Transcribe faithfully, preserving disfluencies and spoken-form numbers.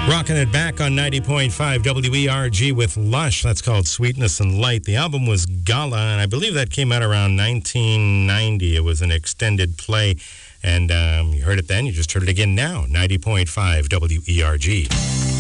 Rocking it back on ninety point five W E R G with Lush. That's called Sweetness and Light. The album was Gala, and I believe that came out around nineteen ninety. It was an extended play, and um, you heard it then. You just heard it again now. ninety point five W E R G.